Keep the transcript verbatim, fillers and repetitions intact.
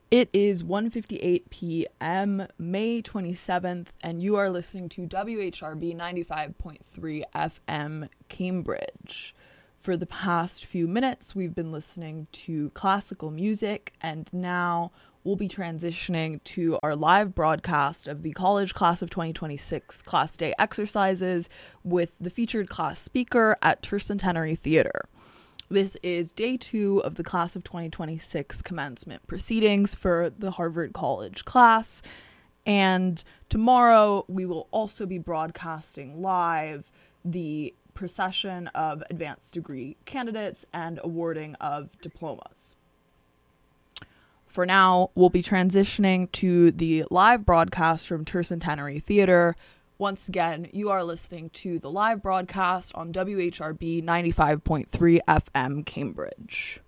It is one fifty-eight p.m., May twenty-seventh, and you are listening to W H R B ninety-five point three F M Cambridge. For the past few minutes, we've been listening to classical music, and now we'll be transitioning to our live broadcast of the College Class of twenty twenty-six Class Day exercises with the featured class speaker at Tercentenary Theatre. This is day two of the Class of twenty twenty-six commencement proceedings for the Harvard College class. And tomorrow we will also be broadcasting live the procession of advanced degree candidates and awarding of diplomas. For now, we'll be transitioning to the live broadcast from Tercentenary Theatre. Once again, you are listening to the live broadcast on W H R B ninety-five point three F M Cambridge.